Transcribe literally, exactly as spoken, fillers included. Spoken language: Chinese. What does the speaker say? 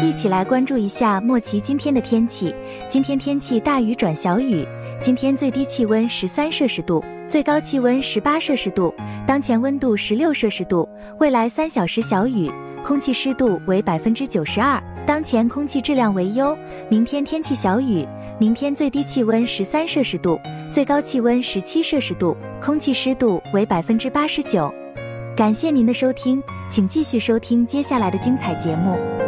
一起来关注一下莫奇今天的天气。今天天气大雨转小雨，今天最低气温十三摄氏度，最高气温十八摄氏度，当前温度十六摄氏度，未来三小时小雨，空气湿度为百分之九十二，当前空气质量为优。明天天气小雨，明天最低气温十三摄氏度，最高气温十七摄氏度，空气湿度为百分之八十九。感谢您的收听，请继续收听接下来的精彩节目。